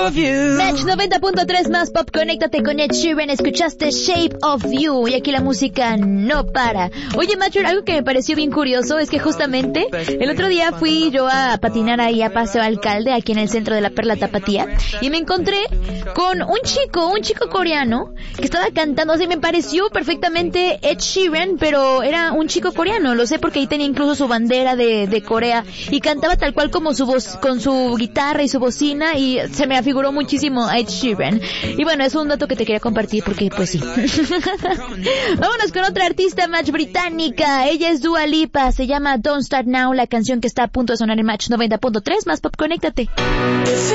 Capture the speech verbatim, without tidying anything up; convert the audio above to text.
of You. Match noventa punto tres más pop, conéctate con Ed Sheeran. Escuchaste Shape of You y aquí la música no para. Oye, Match, algo que me pareció bien curioso es que justamente el otro día fui yo a patinar ahí a Paseo Alcalde, aquí en el centro de la Perla Tapatía, y me encontré con un chico, un chico coreano que estaba cantando, así me pareció perfectamente Ed Sheeran, pero era un chico coreano, lo sé porque ahí tenía incluso su bandera de, de Corea y cantaba tal cual como su voz, con su guitarra y su bocina, y se me afiguró muchísimo a Ed Sheeran. Y bueno, es un dato que te quería compartir porque pues sí. Vámonos con otra artista, Match, británica. Ella es Dua Lipa, se llama Don't Start Now, la canción que está a punto de sonar en Match noventa punto tres más pop, conéctate.